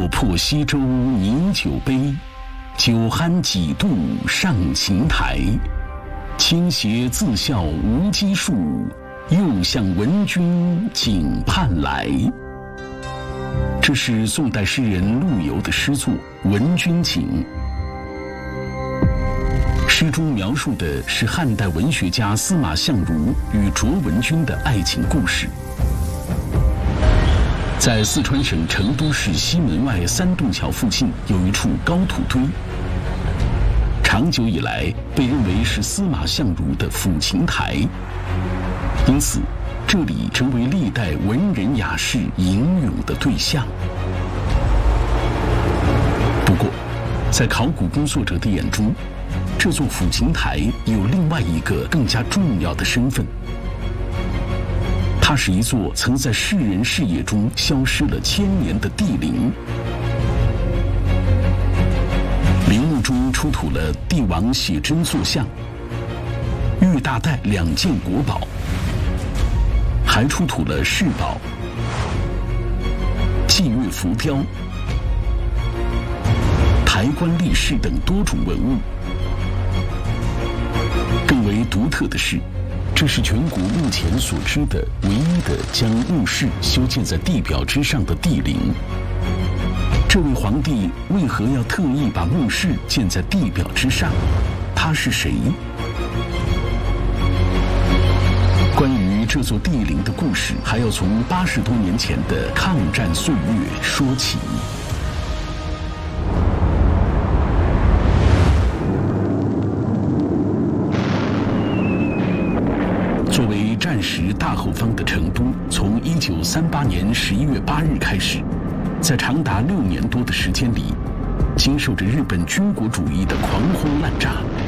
落魄西洲拟酒杯，酒酣几度上琴台。倾斜自笑无积数，又向闻君景畔来。这是宋代诗人陆游的诗作《闻君景》。诗中描述的是汉代文学家司马相如与卓文君的爱情故事。在四川省成都市西门外三洞桥附近有一处高土堆，长久以来被认为是司马相如的抚琴台，因此这里成为历代文人雅士吟咏的对象。不过，在考古工作者的眼中，这座抚琴台有另外一个更加重要的身份，它是一座曾在世人视野中消失了1000年的帝陵。陵墓中出土了帝王写真塑像、玉大带2件国宝，还出土了饰宝、祭月浮雕、抬棺立饰等多种文物。更为独特的是，这是全国目前所知的唯一的将墓室修建在地表之上的帝陵。这位皇帝为何要特意把墓室建在地表之上？他是谁？关于这座帝陵的故事，还要从80多年前的抗战岁月说起。作为战时大后方的成都，从1938年11月8日开始，在长达6年多的时间里，经受着日本军国主义的狂轰滥炸。